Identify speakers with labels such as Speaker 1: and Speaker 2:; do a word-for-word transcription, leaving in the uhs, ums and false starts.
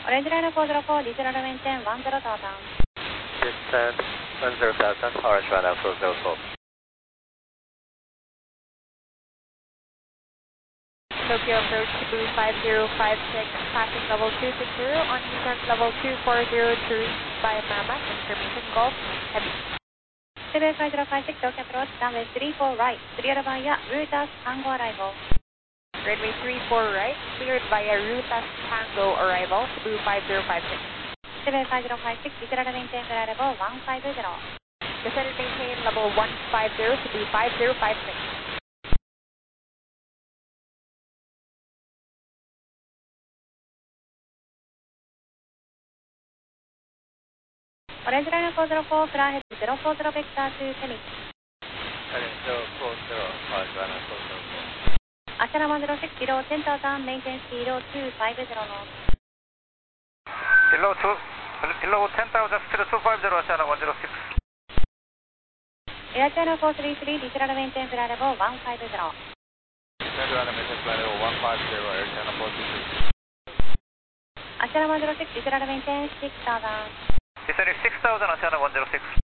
Speaker 1: オレンジライナフォーゼロフォー、ディセラルメンテンワンゼロタータン。
Speaker 2: Descent one zero thousand, Orange Runner four zero four.
Speaker 3: Tokyo approach two five zero five six, passing level two six zero, on descent level two four zero two by Mama, information Golf, heavy.
Speaker 1: seven five zero five six, Tokyo approach, runway three four right, cleared via Rutas Tango arrival.
Speaker 3: Runway three four right, cleared via Rutas Tango arrival, two five zero five six.
Speaker 1: seven five zero five six, descend and maintain flight level one five zero.
Speaker 3: Descend and maintain level one five zero to two five zero five six.
Speaker 1: オレンジライナフォーゼロフォー、フライヘッドゼロフォーゼロベクタートゥーテニス。
Speaker 2: Heading zero four zero, Orange Runner four zero four.
Speaker 1: アシャラワンゼロシックス、ビローテンターターン、メインテンスピードツーファイブゼロの。
Speaker 4: Below two, below ten thousand, still two five zero, Ashana one zero six.
Speaker 1: エアチャイナフォースリースリー、ディセラルメンテンフライレボーワンファイブゼロ。
Speaker 2: Descent Runner maintain flight level one five zero, Air China four two two.
Speaker 1: アシャラワンゼロシックス、ディセラルメンテンシックスターターン。
Speaker 4: Descending six thousand, Ashana one zero six.